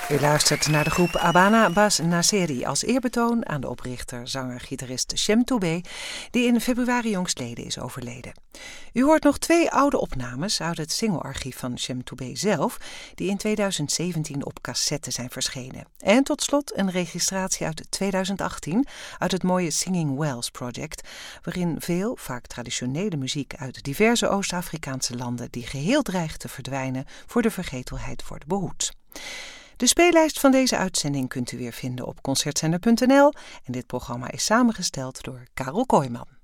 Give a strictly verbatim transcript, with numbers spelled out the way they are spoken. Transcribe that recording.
U luistert naar de groep Abana Bas Nasseri als eerbetoon aan de oprichter, zanger, gitarist Chem Toubé, die in februari jongstleden is overleden. U hoort nog twee oude opnames uit het singlearchief van Chem Toubé zelf, die in tweeduizend zeventien op cassette zijn verschenen. En tot slot een registratie uit tweeduizend achttien uit het mooie Singing Wells Project, waarin veel, vaak traditionele muziek uit diverse Oost-Afrikaanse landen die geheel dreigt te verdwijnen voor de vergetelheid wordt behoed. De speellijst van deze uitzending kunt u weer vinden op concertzender punt n l en dit programma is samengesteld door Karel Kooijman.